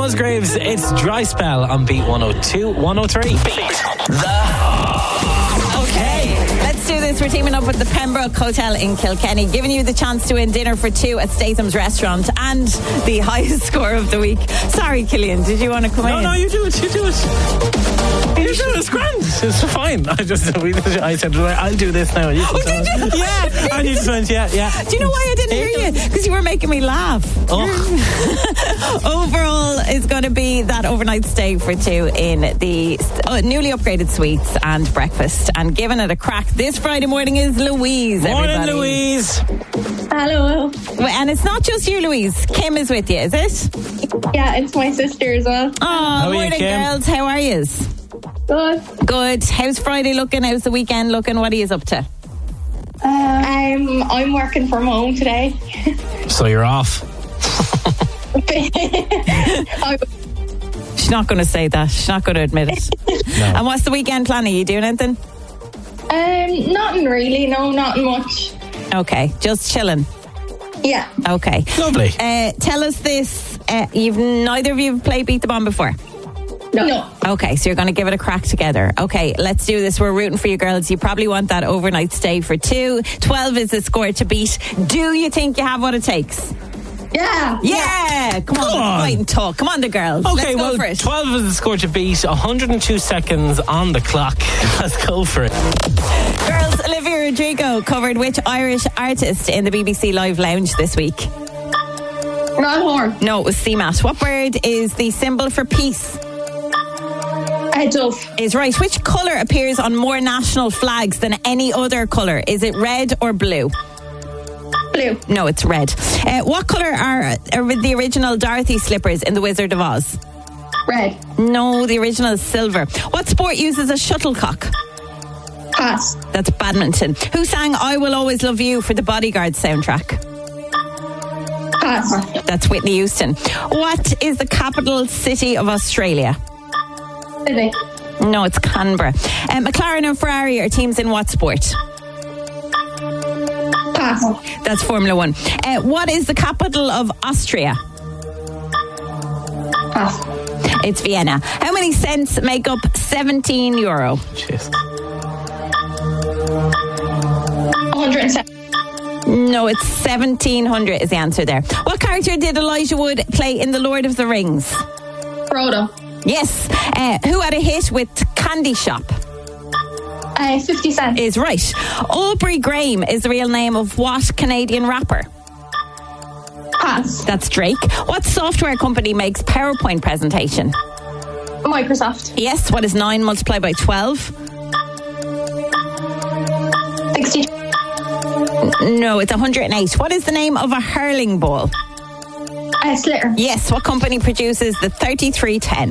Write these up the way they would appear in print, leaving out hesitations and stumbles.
Musgraves, it's Dry Spell on Beat 102, 103. Okay, let's do this. We're teaming up with the Pembroke Hotel in Kilkenny, giving you the chance to win dinner for two at Statham's Restaurant and the highest score of the week. Sorry, Killian, did you want to come in? No, you do it. You do it. It's grand. It's fine. I said, I'll do this now. You Oh, did you? Yeah. And you just went, yeah. Do you know why I didn't hear you? Because you were making me laugh. Overall, it's going to be that overnight stay for two in the newly upgraded suites and breakfast. And giving it a crack this Friday morning is Louise. Morning, everybody. Louise. Hello. And it's not just you, Louise. Kim is with you, is it? Yeah, it's my sister as well. Oh, morning, girls. How are you? Good. How's Friday looking? How's the weekend looking? What are you up to? I'm working from home today. So you're off. She's not going to say that. She's not going to admit it. No. And what's the weekend plan? Are you doing anything? Nothing really. No, not much. Okay, just chilling. Yeah. Okay. Lovely. Tell us this. Neither of you played Beat the Bomb before? No. Okay, so you're going to give it a crack together. Okay, let's do this. We're rooting for you girls. You probably want that overnight stay for two. 12 is the score to beat. Do you think you have what it takes? Yeah. Yeah! Come on, fight and talk. Come on, the girls. Okay, Let's go for it. 12 is the score to beat. 102 seconds on the clock. Let's go for it. Girls, Olivia Rodrigo covered which Irish artist in the BBC Live Lounge this week? Ron Horn. No, it was CMAT. What bird is the symbol for peace? A dove. Is right. Which colour appears on more national flags than any other colour? Is it red or blue? Blue. No, it's red. What colour are the original Dorothy slippers in The Wizard of Oz? Red. No, the original is silver. What sport uses a shuttlecock? Pass. That's badminton. Who sang I Will Always Love You for the Bodyguard soundtrack? Pass. That's Whitney Houston. What is the capital city of Australia? Sydney. No, it's Canberra. McLaren and Ferrari are teams in what sport? Pass. That's Formula One. What is the capital of Austria? Pass. It's Vienna. How many cents make up €17? Jeez. 107. No, it's 1,700 is the answer there. What character did Elijah Wood play in The Lord of the Rings? Frodo. Yes. Who had a hit with Candy Shop? 50 Cent. Is right. Aubrey Graham is the real name of what Canadian rapper? Pass. That's Drake. What software company makes PowerPoint presentation? Microsoft. Yes. What is 9 multiplied by 12? 60. No, it's 108. What is the name of a hurling ball? Slitter. Yes. What company produces the 3310?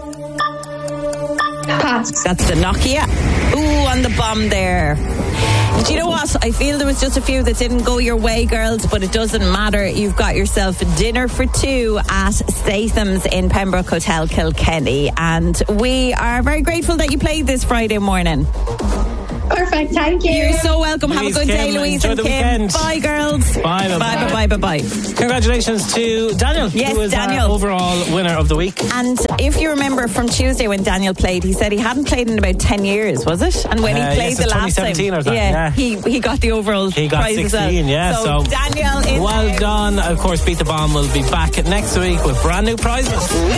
Pass. That's the Nokia. Ooh, on the bomb there. Do you know what? I feel there was just a few that didn't go your way, girls, but it doesn't matter. You've got yourself dinner for two at Statham's in Pembroke Hotel, Kilkenny. And we are very grateful that you played this Friday morning. Perfect. Thank you. You're so welcome. Have a good day, Louise Enjoy and the Kim. weekend. Bye, girls. Bye. Bye. Congratulations to Daniel. Yes, who was Daniel. our overall winner of the week. And if you remember from Tuesday when Daniel played, he said he hadn't played in about 10 years, was it? And when he played yes, the last time, 2017 or something, he got the overall He got prize 16, as well. yeah. So Daniel is well done. Of course, Beat the Bomb will be back next week with brand new prizes.